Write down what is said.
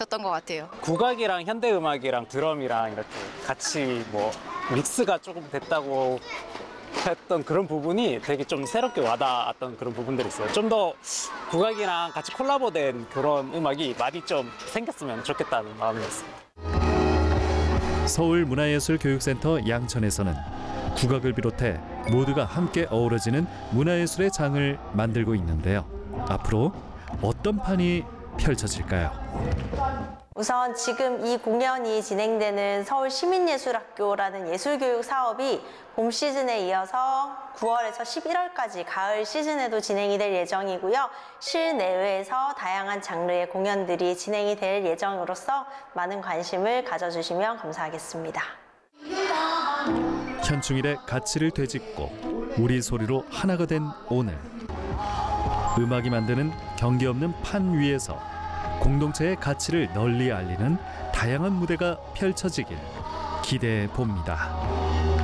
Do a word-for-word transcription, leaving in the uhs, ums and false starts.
좋았던 것 같아요. 국악이랑 현대 음악이랑 드럼이랑 이렇게 같이 뭐 믹스가 조금 됐다고 했던 그런 부분이 되게 좀 새롭게 와닿았던 그런 부분들이 있어요. 좀 더 국악이랑 같이 콜라보된 그런 음악이 많이 좀 생겼으면 좋겠다는 마음이었습니다. 서울문화예술교육센터 양천에서는 국악을 비롯해 모두가 함께 어우러지는 문화예술의 장을 만들고 있는데요. 앞으로 어떤 판이 펼쳐질까요? 우선 지금 이 공연이 진행되는 서울시민예술학교라는 예술교육 사업이 봄 시즌에 이어서 구월에서 십일월까지 가을 시즌에도 진행이 될 예정이고요. 실내외에서 다양한 장르의 공연들이 진행이 될 예정으로서 많은 관심을 가져주시면 감사하겠습니다. 현충일의 가치를 되짚고 우리 소리로 하나가 된 오늘. 음악이 만드는 경계 없는 판 위에서 공동체의 가치를 널리 알리는 다양한 무대가 펼쳐지길 기대해 봅니다.